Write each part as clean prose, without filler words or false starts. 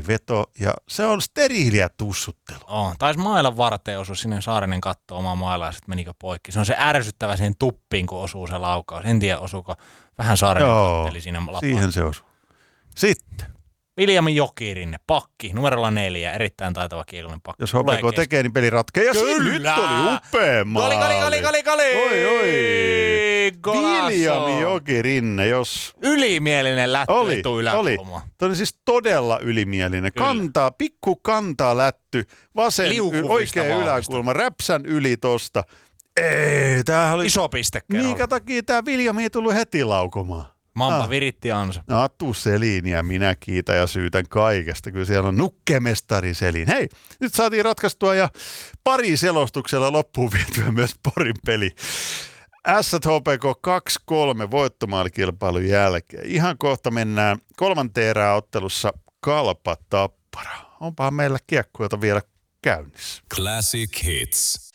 veto ja se on steriiliä tussuttelua. On. Taisi mailan varteen osua sinne Saarinen kattoo omaa mailaa ja sitten menikö poikki. Se on se ärsyttävä siihen tuppiin, kun osuu se laukaus. En tiedä, osuuko vähän Saarinen katteli siinä lapaan. Siihen se osuu. Sitten. Viljami Jokirinne, pakki, numerolla 4, erittäin taitava kielinen pakki. Jos HPK tekee, niin peli ratkeaa. Ja nyt oli upea maali. Kali. Oi. Viljami Jokirinne, jos... Ylimielinen lätty etu yläkulma. Toi on siis todella ylimielinen. Pikku kantaa lätty, vasen oikea yläkulma, räpsän yli tosta. Ei, tämähän oli... Iso pistekero. Minkä takia tää Viljami ei tullut heti laukomaan? Mampa viritti ansa. No tuu Selin ja minä kiitän ja syytän kaikesta. Kyllä siellä on nukkemestari Selin. Hei, nyt saatiin ratkaistua ja pari selostuksella loppuun vietyä myös Porin peli. HPK 2-3 voittomaalikilpailun jälkeen. Ihan kohta mennään kolmanteen erään ottelussa Kalpa Tappara. Onpahan meillä kiekkoilta vielä käynnissä. Classic Hits.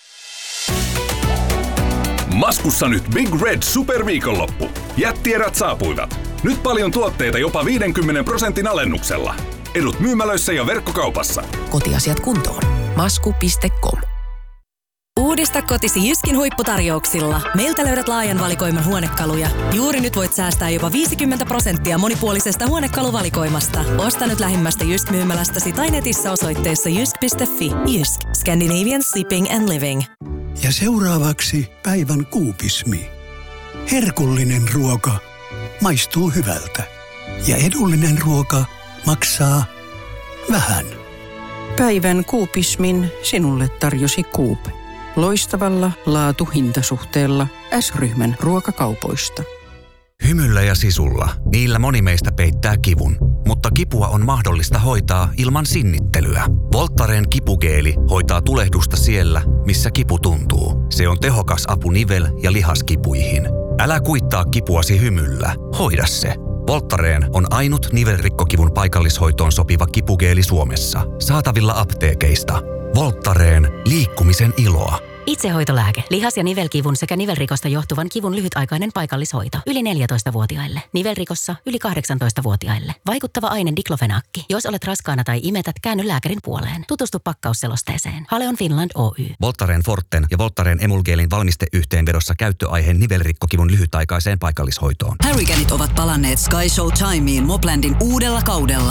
Maskussa nyt Big Red Superviikonloppu. Jättierät saapuivat. Nyt paljon tuotteita jopa 50% alennuksella. Edut myymälöissä ja verkkokaupassa. Kotiasiat kuntoon. Masku.com. Uudista kotisi Jyskin huipputarjouksilla. Meiltä löydät laajan valikoiman huonekaluja. Juuri nyt voit säästää jopa 50% monipuolisesta huonekaluvalikoimasta. Osta nyt lähimmästä Jysk-myymälästäsi tai netissä osoitteessa jysk.fi. Jysk. Scandinavian Shipping and Living. Ja seuraavaksi päivän kuupismi. Herkullinen ruoka maistuu hyvältä. Ja edullinen ruoka maksaa vähän. Päivän kuupismin sinulle tarjosi Coop. Loistavalla laatu-hintasuhteella S-ryhmän ruokakaupoista. Hymyllä ja sisulla. Niillä moni meistä peittää kivun. Mutta kipua on mahdollista hoitaa ilman sinnittelyä. Voltaren kipugeeli hoitaa tulehdusta siellä, missä kipu tuntuu. Se on tehokas apu nivel- ja lihaskipuihin. Älä kuittaa kipuasi hymyllä. Hoida se. Voltaren on ainut nivelrikkokivun paikallishoitoon sopiva kipugeeli Suomessa. Saatavilla apteekeista. Voltaren liikkumisen iloa. Itsehoitolääke. Lihas- ja nivelkivun sekä nivelrikosta johtuvan kivun lyhytaikainen paikallishoito. Yli 14-vuotiaille. Nivelrikossa yli 18-vuotiaille. Vaikuttava aine diklofenaakki. Jos olet raskaana tai imetät, käänny lääkärin puoleen. Tutustu pakkausselosteeseen. Haleon Finland Oy. Voltaren Forten ja Voltaren Emulgeelin valmisteyhteenvedossa käyttöaiheen nivelrikkokivun lyhytaikaiseen paikallishoitoon. Harrycanit ovat palanneet Sky Show Timeen Moplandin uudella kaudella.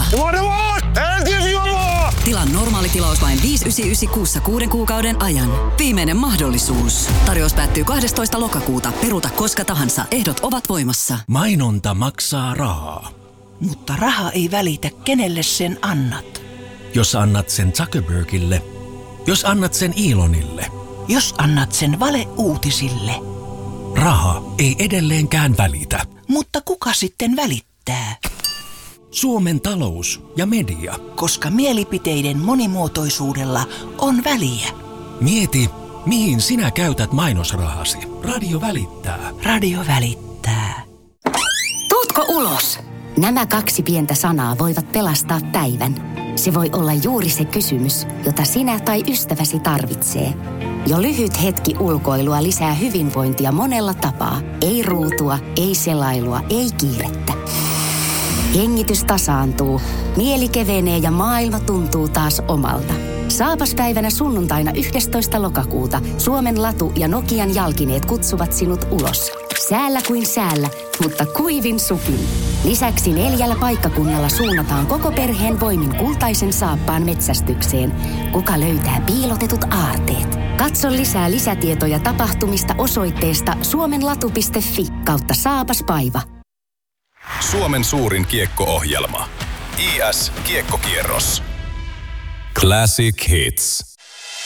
Tilaa normaali tilaus vain 5,99 kuussa 6 kuukauden ajan. Viimeinen mahdollisuus. Tarjous päättyy 12. lokakuuta. Peruta koska tahansa. Ehdot ovat voimassa. Mainonta maksaa rahaa. Mutta raha ei välitä, kenelle sen annat. Jos annat sen Zuckerbergille. Jos annat sen Elonille. Jos annat sen valeuutisille. Raha ei edelleenkään välitä. Mutta kuka sitten välittää? Suomen talous ja media. Koska mielipiteiden monimuotoisuudella on väliä. Mieti, mihin sinä käytät mainosrahasi. Radio välittää. Radio välittää. Tuutko ulos? Nämä 2 pientä sanaa voivat pelastaa päivän. Se voi olla juuri se kysymys, jota sinä tai ystäväsi tarvitsee. Jo lyhyt hetki ulkoilua lisää hyvinvointia monella tapaa. Ei ruutua, ei selailua, ei kiirettä. Hengitys tasaantuu, mieli kevenee ja maailma tuntuu taas omalta. Saapaspäivänä sunnuntaina 11. lokakuuta Suomen Latu ja Nokian jalkineet kutsuvat sinut ulos. Säällä kuin säällä, mutta kuivin sukin. Lisäksi 4 paikkakunnalla suunnataan koko perheen voimin kultaisen saappaan metsästykseen. Kuka löytää piilotetut aarteet? Katso lisää lisätietoja tapahtumista osoitteesta suomenlatu.fi/saapaspaiva. Suomen suurin kiekko-ohjelma. IS Kiekkokierros. Classic Hits.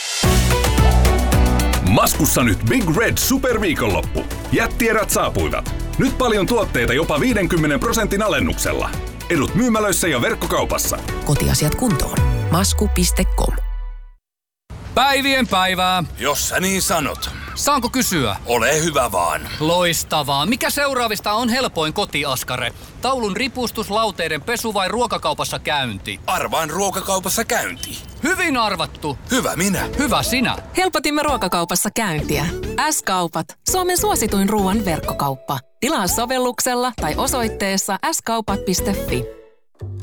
Maskussa nyt Big Red Superviikonloppu. Jättierät saapuivat. Nyt paljon tuotteita jopa 50% alennuksella. Edut myymälöissä ja verkkokaupassa. Kotiasiat kuntoon. Masku.com. Päivien päivää. Jos sä niin sanot. Saanko kysyä? Ole hyvä vaan. Loistavaa. Mikä seuraavista on helpoin kotiaskare? Taulun ripustus, lauteiden pesu vai ruokakaupassa käynti? Arvaan ruokakaupassa käynti. Hyvin arvattu. Hyvä minä. Hyvä sinä. Helpotimme ruokakaupassa käyntiä. S-kaupat. Suomen suosituin ruoan verkkokauppa. Tilaa sovelluksella tai osoitteessa skaupat.fi.